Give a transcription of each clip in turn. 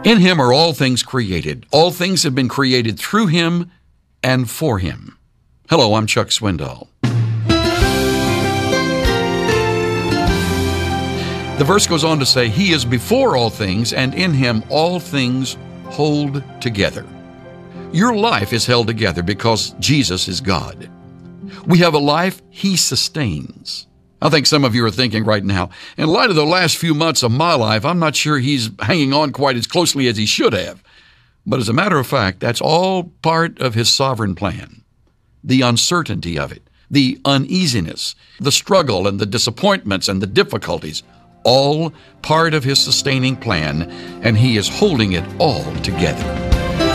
In Him are all things created. All things have been created through Him and for Him. Hello, I'm Chuck Swindoll. The verse goes on to say, He is before all things, and in Him all things hold together. Your life is held together because Jesus is God. We have a life He sustains. I think some of you are thinking right now, in light of the last few months of my life, I'm not sure He's hanging on quite as closely as He should have. But as a matter of fact, that's all part of His sovereign plan. The uncertainty of it, the uneasiness, the struggle and the disappointments and the difficulties, all part of His sustaining plan, and He is holding it all together.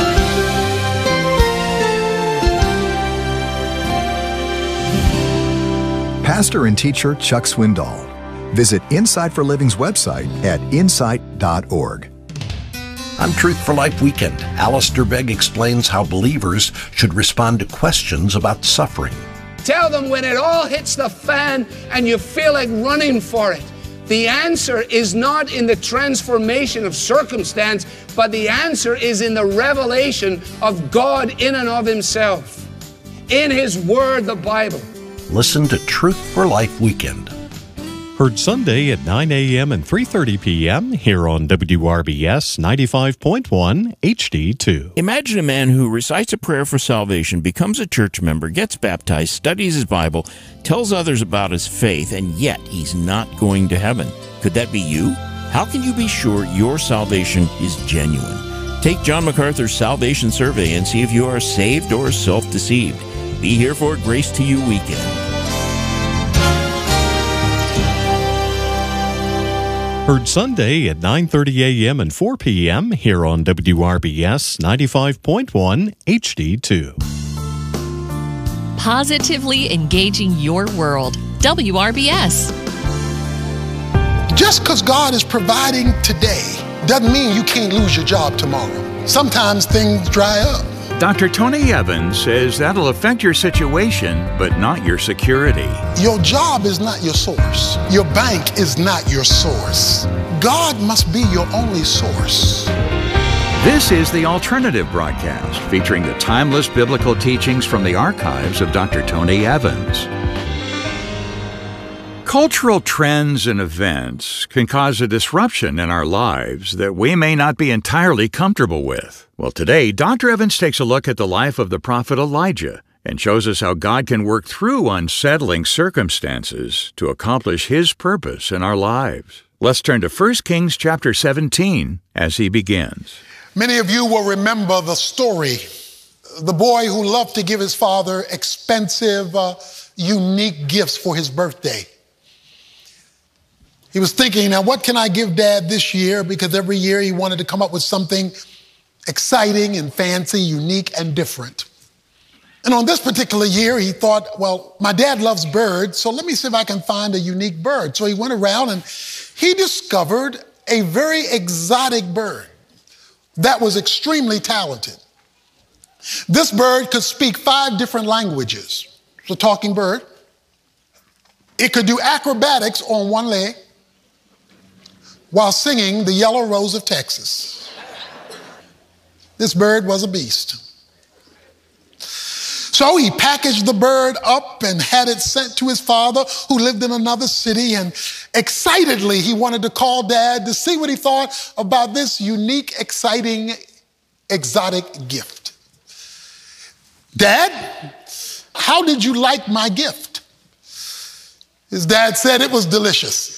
Pastor and teacher Chuck Swindoll. Visit Insight for Living's website at insight.org. On Truth for Life Weekend, Alistair Begg explains how believers should respond to questions about suffering. Tell them when it all hits the fan and you feel like running for it. The answer is not in the transformation of circumstance, but the answer is in the revelation of God in and of Himself. In His Word, the Bible. Listen to Truth for Life Weekend. Heard Sunday at 9 a.m. and 3:30 p.m. here on WRBS 95.1 HD2. Imagine a man who recites a prayer for salvation, becomes a church member, gets baptized, studies his Bible, tells others about his faith, and yet he's not going to heaven. Could that be you? How can you be sure your salvation is genuine? Take John MacArthur's Salvation Survey and see if you are saved or self-deceived. Be here for Grace to You Weekend. Heard Sunday at 9:30 a.m. and 4 p.m. here on WRBS 95.1 HD2. Positively engaging your world. WRBS. Just because God is providing today doesn't mean you can't lose your job tomorrow. Sometimes things dry up. Dr. Tony Evans says that'll affect your situation, but not your security. Your job is not your source. Your bank is not your source. God must be your only source. This is The Alternative Broadcast, featuring the timeless biblical teachings from the archives of Dr. Tony Evans. Cultural trends and events can cause a disruption in our lives that we may not be entirely comfortable with. Well, today, Dr. Evans takes a look at the life of the prophet Elijah and shows us how God can work through unsettling circumstances to accomplish His purpose in our lives. Let's turn to 1 Kings chapter 17 as he begins. Many of you will remember the story. The boy who loved to give his father expensive, unique gifts for his birthday. He was thinking, now what can I give Dad this year? Because every year he wanted to come up with something exciting and fancy, unique and different. And on this particular year, he thought, well, my dad loves birds, so let me see if I can find a unique bird. So he went around and he discovered a very exotic bird that was extremely talented. This bird could speak 5 different languages. It's a talking bird. It could do acrobatics on one leg while singing the Yellow Rose of Texas. This bird was a beast. So he packaged the bird up and had it sent to his father, who lived in another city, and excitedly he wanted to call Dad to see what he thought about this unique, exciting, exotic gift. Dad, how did you like my gift? His dad said it was delicious.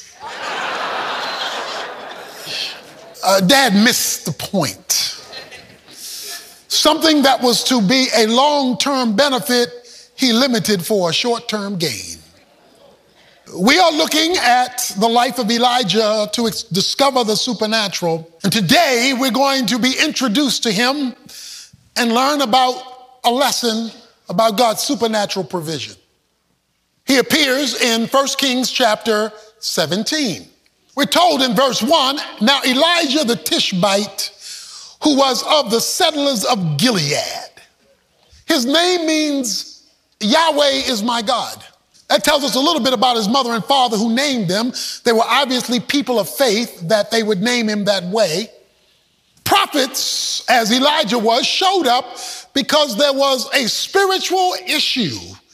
Dad missed the point. Something that was to be a long-term benefit, he limited for a short-term gain. We are looking at the life of Elijah to discover the supernatural. And today we're going to be introduced to him and learn about a lesson about God's supernatural provision. He appears in 1 Kings chapter 17. We're told in verse 1, now Elijah the Tishbite, who was of the settlers of Gilead. His name means Yahweh is my God. That tells us a little bit about his mother and father who named them. They were obviously people of faith that they would name him that way. Prior Prophets, as Elijah was, showed up because there was a spiritual issue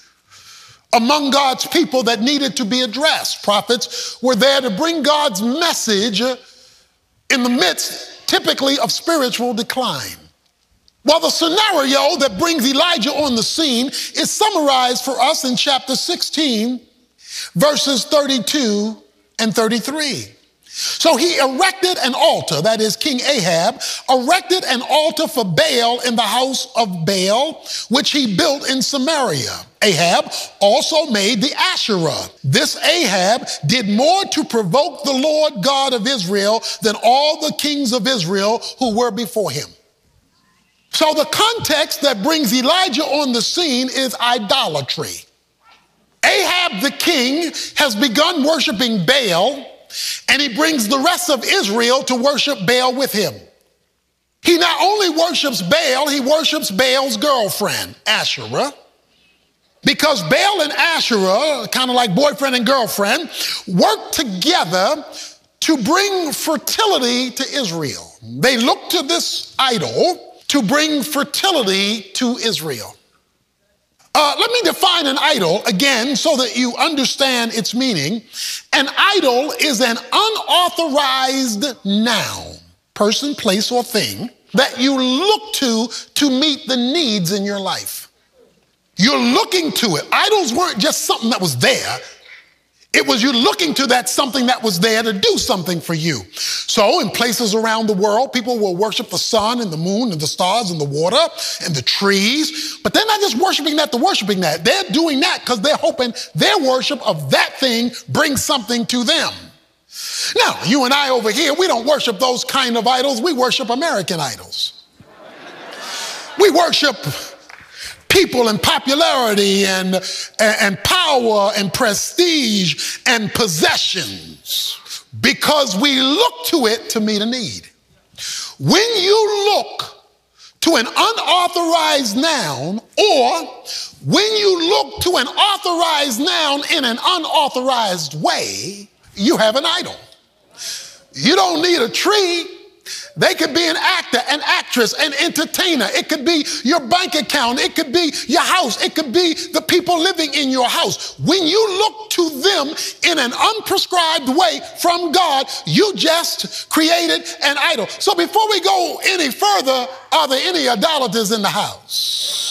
among God's people that needed to be addressed. Prophets were there to bring God's message in the midst, typically, of spiritual decline. Well, the scenario that brings Elijah on the scene is summarized for us in chapter 16, verses 32 and 33. So he erected an altar, that is King Ahab, erected an altar for Baal in the house of Baal, which he built in Samaria. Ahab also made the Asherah. This Ahab did more to provoke the Lord God of Israel than all the kings of Israel who were before him. So the context that brings Elijah on the scene is idolatry. Ahab the king has begun worshiping Baal, and he brings the rest of Israel to worship Baal with him. He not only worships Baal, he worships Baal's girlfriend, Asherah. Because Baal and Asherah, kind of like boyfriend and girlfriend, work together to bring fertility to Israel. They look to this idol to bring fertility to Israel. Let me define an idol again so that you understand its meaning. An idol is an unauthorized noun, person, place, or thing that you look to meet the needs in your life. You're looking to it. Idols weren't just something that was there. It was you looking to that something that was there to do something for you. So in places around the world, people will worship the sun and the moon and the stars and the water and the trees. But they're not just worshiping that to worshiping that. They're doing that because they're hoping their worship of that thing brings something to them. Now, you and I over here, we don't worship those kind of idols. We worship American idols. We worship people and popularity and power and prestige and possessions because we look to it to meet a need. When you look to an unauthorized noun, or when you look to an authorized noun in an unauthorized way, you have an idol. You don't need a tree. They could be an actor, an actress, an entertainer. It could be your bank account. It could be your house. It could be the people living in your house. When you look to them in an unprescribed way from God, you just created an idol. So before we go any further, are there any idolaters in the house?